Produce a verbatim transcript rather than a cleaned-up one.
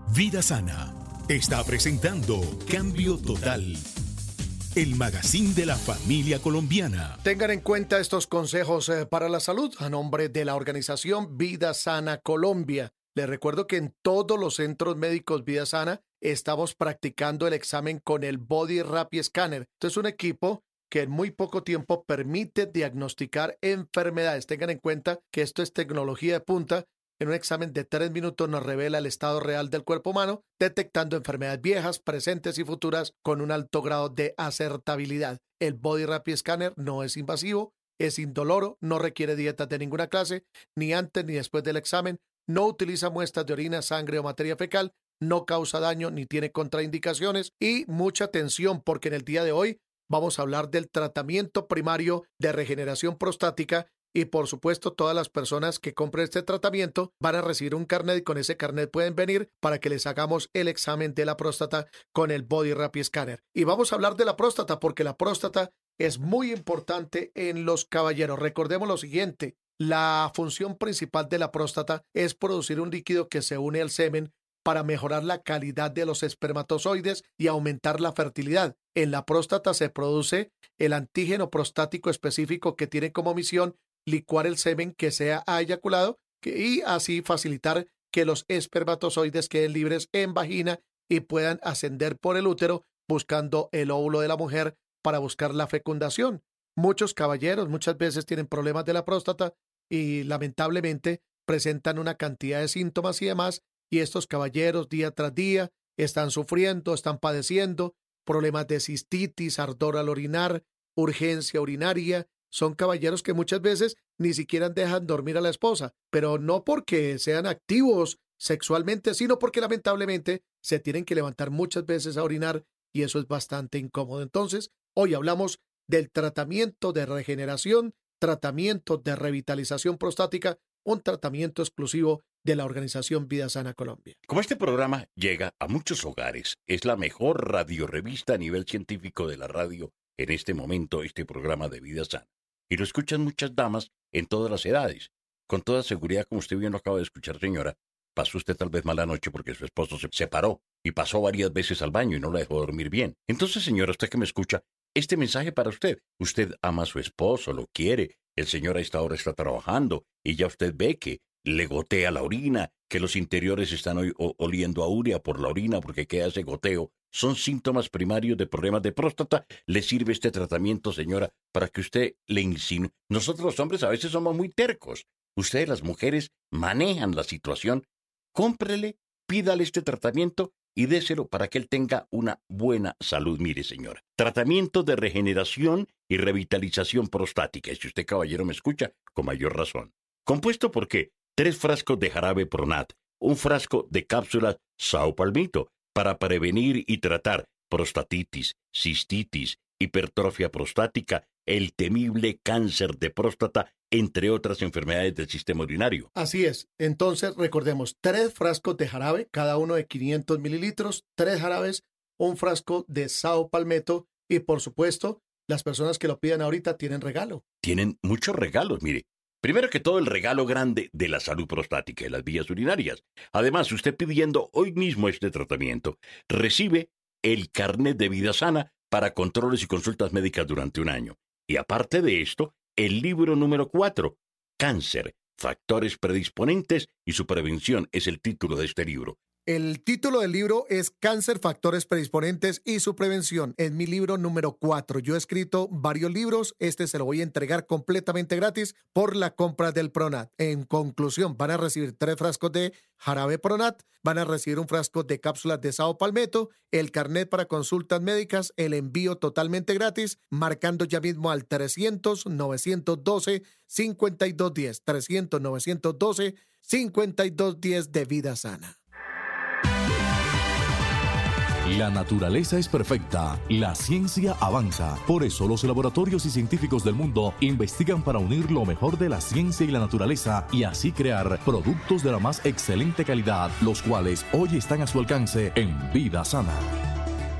Vida Sana está presentando Cambio Total, el magazine de la familia colombiana. Tengan en cuenta estos consejos eh, para la salud a nombre de la organización Vida Sana Colombia. Les recuerdo que en todos los centros médicos Vida Sana estamos practicando el examen con el Body Rapid Scanner. Este es un equipo que en muy poco tiempo permite diagnosticar enfermedades. Tengan en cuenta que esto es tecnología de punta. En un examen de tres minutos nos revela el estado real del cuerpo humano, detectando enfermedades viejas, presentes y futuras con un alto grado de acertabilidad. El Body Rapid Scanner no es invasivo, es indoloro, no requiere dietas de ninguna clase, ni antes ni después del examen, no utiliza muestras de orina, sangre o materia fecal, no causa daño ni tiene contraindicaciones. Y mucha atención, porque en el día de hoy vamos a hablar del tratamiento primario de regeneración prostática. Y por supuesto, todas las personas que compren este tratamiento van a recibir un carnet y con ese carnet pueden venir para que les hagamos el examen de la próstata con el Body Rapid Scanner. Y vamos a hablar de la próstata porque la próstata es muy importante en los caballeros. Recordemos lo siguiente, la función principal de la próstata es producir un líquido que se une al semen para mejorar la calidad de los espermatozoides y aumentar la fertilidad. En la próstata se produce el antígeno prostático específico que tiene como misión licuar el semen que se ha eyaculado y así facilitar que los espermatozoides queden libres en vagina y puedan ascender por el útero buscando el óvulo de la mujer para buscar la fecundación. Muchos caballeros muchas veces tienen problemas de la próstata y lamentablemente presentan una cantidad de síntomas y demás, y estos caballeros día tras día están sufriendo, están padeciendo problemas de cistitis, ardor al orinar, urgencia urinaria. Son caballeros que muchas veces ni siquiera dejan dormir a la esposa, pero no porque sean activos sexualmente, sino porque lamentablemente se tienen que levantar muchas veces a orinar y eso es bastante incómodo. Entonces, hoy hablamos del tratamiento de regeneración, tratamiento de revitalización prostática, un tratamiento exclusivo de la organización Vida Sana Colombia. Como este programa llega a muchos hogares, es la mejor radiorevista a nivel científico de la radio en este momento, este programa de Vida Sana. Y lo escuchan muchas damas en todas las edades. Con toda seguridad, como usted bien lo acaba de escuchar, señora, pasó usted tal vez mala noche porque su esposo se separó y pasó varias veces al baño y no la dejó dormir bien. Entonces, señora, usted que me escucha, este mensaje para usted. Usted ama a su esposo, lo quiere, el señor a esta hora está trabajando y ya usted ve que le gotea la orina, que los interiores están oliendo a urea por la orina porque queda ese goteo. Son síntomas primarios de problemas de próstata. ¿Le sirve este tratamiento, señora, para que usted le insinúe? Nosotros los hombres a veces somos muy tercos. Ustedes, las mujeres, manejan la situación. Cómprele, pídale este tratamiento y déselo para que él tenga una buena salud. Mire, señora, tratamiento de regeneración y revitalización prostática. Y si usted, caballero, me escucha, con mayor razón. ¿Compuesto por qué? Tres frascos de jarabe Pronat, un frasco de cápsulas Sao Palmito, para prevenir y tratar prostatitis, cistitis, hipertrofia prostática, el temible cáncer de próstata, entre otras enfermedades del sistema urinario. Así es. Entonces, recordemos, tres frascos de jarabe, cada uno de quinientos mililitros, tres jarabes, un frasco de Sao Palmetto y, por supuesto, las personas que lo pidan ahorita tienen regalo. Tienen muchos regalos, mire. Primero que todo, el regalo grande de la salud prostática y las vías urinarias. Además, usted pidiendo hoy mismo este tratamiento, recibe el carnet de Vida Sana para controles y consultas médicas durante un año. Y aparte de esto, el libro número cuatro, Cáncer, Factores Predisponentes y su Prevención, es el título de este libro. El título del libro es Cáncer, Factores Predisponentes y su Prevención. Es mi libro número cuatro. Yo he escrito varios libros. Este se lo voy a entregar completamente gratis por la compra del Pronat. En conclusión, van a recibir tres frascos de jarabe Pronat, van a recibir un frasco de cápsulas de Sao Palmetto, el carnet para consultas médicas, el envío totalmente gratis, marcando ya mismo al trescientos, novecientos doce, cincuenta y dos diez. trescientos, novecientos doce, cincuenta y dos diez de Vida Sana. La naturaleza es perfecta, la ciencia avanza. Por eso los laboratorios y científicos del mundo investigan para unir lo mejor de la ciencia y la naturaleza y así crear productos de la más excelente calidad, los cuales hoy están a su alcance en Vida Sana.